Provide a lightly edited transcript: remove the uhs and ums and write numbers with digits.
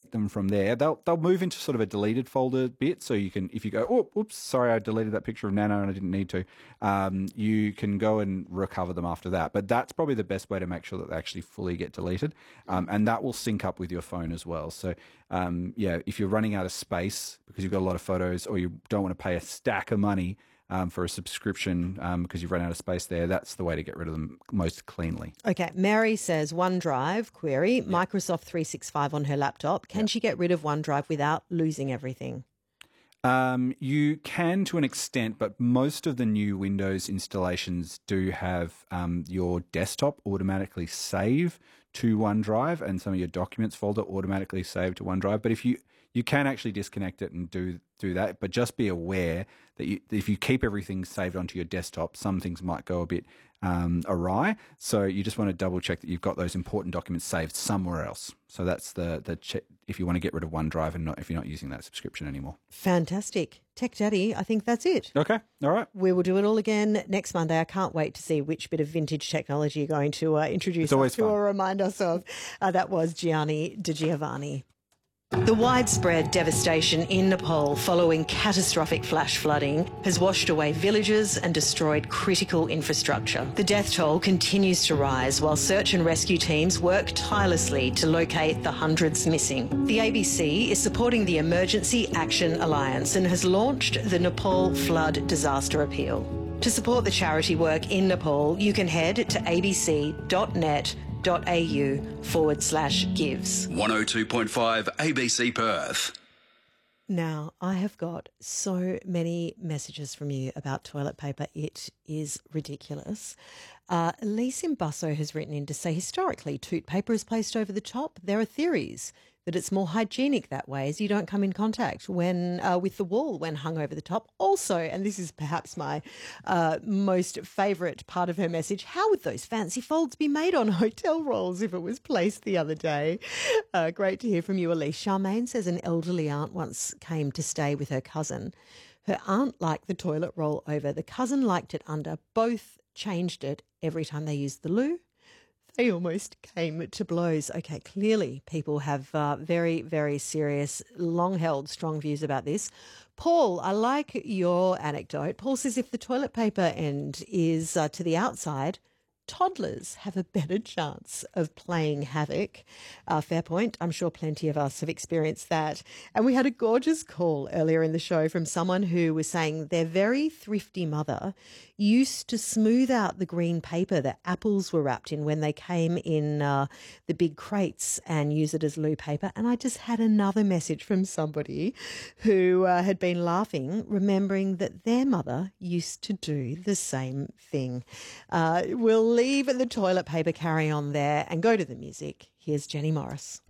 delete them from there. They'll move into sort of a deleted folder bit. So you can, if you go, oh, oops, sorry, I deleted that picture of Nana and I didn't need to, you can go and recover them after that. But that's probably the best way to make sure that they actually fully get deleted. And that will sync up with your phone as well. So, if you're running out of space because you've got a lot of photos or you don't want to pay a stack of money for a subscription because you've run out of space there, that's the way to get rid of them most cleanly. Okay, Mary says OneDrive, query, Microsoft 365 on her laptop. Can she get rid of OneDrive without losing everything? You can to an extent, but most of the new Windows installations do have your desktop automatically save to OneDrive and some of your documents folder automatically save to OneDrive. But if you can actually disconnect it and do that, but just be aware that if you keep everything saved onto your desktop, some things might go a bit awry. So you just want to double check that you've got those important documents saved somewhere else. So that's the check if you want to get rid of OneDrive and if you're not using that subscription anymore. Fantastic. Tech Daddy, I think that's it. Okay. All right. We will do it all again next Monday. I can't wait to see which bit of vintage technology you're going to introduce us to or remind us of. That was Gianni Di Giovanni. The widespread devastation in Nepal following catastrophic flash flooding has washed away villages and destroyed critical infrastructure. The death toll continues to rise while search and rescue teams work tirelessly to locate the hundreds missing. The ABC is supporting the Emergency Action Alliance and has launched the Nepal Flood Disaster Appeal. To support the charity work in Nepal, you can head to abc.net.au/gives. 102.5 ABC Perth. Now, I have got so many messages from you about toilet paper. It is ridiculous. Elise in Busso has written in to say, historically, toilet paper is placed over the top. There are theories that it's more hygienic that way as you don't come in contact with the wall when hung over the top. Also, and this is perhaps my most favourite part of her message, how would those fancy folds be made on hotel rolls if it was placed the other day? Great to hear from you, Elise. Charmaine says an elderly aunt once came to stay with her cousin. Her aunt liked the toilet roll over. The cousin liked it under. Both changed it every time they used the loo. They almost came to blows. Okay, clearly people have very, very serious, long-held, strong views about this. Paul, I like your anecdote. Paul says if the toilet paper end is to the outside, toddlers have a better chance of playing havoc. Fair point. I'm sure plenty of us have experienced that. And we had a gorgeous call earlier in the show from someone who was saying their very thrifty mother used to smooth out the green paper that apples were wrapped in when they came in the big crates and use it as loo paper. And I just had another message from somebody who had been laughing, remembering that their mother used to do the same thing. We'll leave the toilet paper carry on there and go to the music. Here's Jenny Morris.